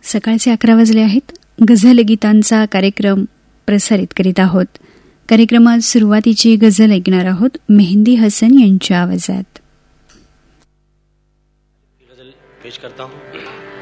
सकाळचे 11 वाजले आहेत. गझल गीतांचा कार्यक्रम प्रसारित करीत आहोत. कार्यक्रमात सुरुवातीची गझल ऐकणार आहोत मेहंदी हसन यांच्या आवाजात. गझल पेश करता हूँ.